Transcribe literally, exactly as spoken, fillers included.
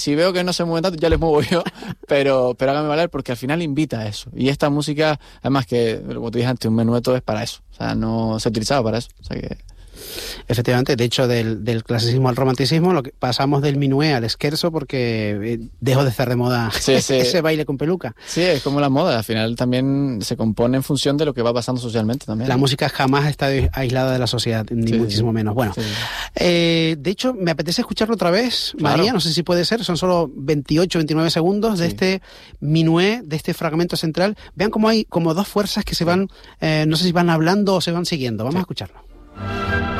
Si veo que no se mueven tanto, ya les muevo yo, pero, pero hágame valer, porque al final invita a eso. Y esta música, además que, como te dije antes, un menueto es para eso. O sea, no se utilizaba para eso. O sea que... Efectivamente, de hecho, del, del clasicismo al romanticismo, lo que pasamos del minué al scherzo porque eh, dejó de estar de moda sí, sí. ese baile con peluca. Sí, es como la moda, al final también se compone en función de lo que va pasando socialmente también. La música jamás está aislada de la sociedad, ni sí, muchísimo sí. menos. Bueno, sí. eh, de hecho, me apetece escucharlo otra vez, claro. María, no sé si puede ser, son solo veintiocho, veintinueve segundos de sí. este minué, de este fragmento central. Vean cómo hay como dos fuerzas que se van, eh, no sé si van hablando o se van siguiendo. Vamos sí. a escucharlo.